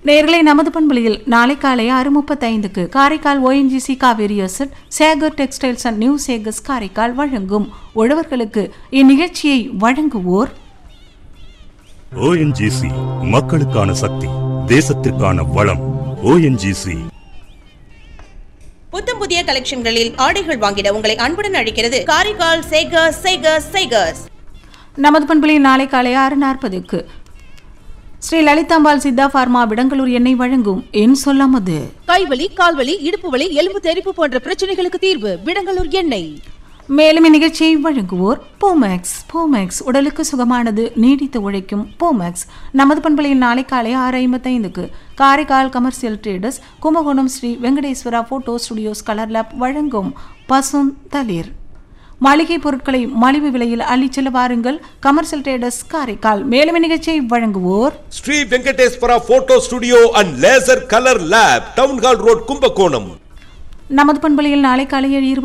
நேயர்களே, நமது பண்பலையில் நாளை காலை 6:35 Karaikal ONGC Kaveri asset Sekar textiles and new Sekar's Karaikal வழங்கும் உழவர்களுக்கு இந்நிகழ்ச்சியை வழங்குவோர் ONGC மக்களுக்கான சக்தி, தேசத்திற்கான வளம். ONGC புத்தம் புதிய கலெக்ஷன்களில் ஆடைகள் வாங்கிட உங்களை அன்புடன் அழைக்கிறது காரைக்கால் சேகர்ஸ். நமது பண்பலையில் நாளை காலை 6:40 ஸ்ரீ லலிதாம்பாள் சித்தா பார்மா விடங்களூர் எண்ணெய் வழங்கும் என் சொல்லாமது. கைவலி, கால்வலி, இடுப்பு வலி, எலும்பு தெறிப்பு போன்ற பிரச்சனைகளுக்கு தீர்வு விடங்களூர் எண்ணெய். மேலும் இந்நிகழ்ச்சியை வழங்குவோர் போமேக்ஸ் உடலுக்கு சுகமானது, நீடித்து உழைக்கும் போமேக்ஸ். நமது பண்பலையில் நாளை காலை 6:55 Karaikal commercial traders Kumbakonam Sri Venkateswara photo studios colour lab வழங்கும் பசும் தளிர். மளிகை பொருட்களை மலிவு விலையில் அள்ளிச் செல்ல வாருங்கள், கமர்ஷியல் ட்ரேடர்ஸ் காரைக்கால். மேலும் நிகழ்ச்சியை வழங்குவோர் Sri Venkateswara photo studio and laser colour lab, town hall road, Kumbakonam. நமது பண்பலையில் நாளை காலை 7:20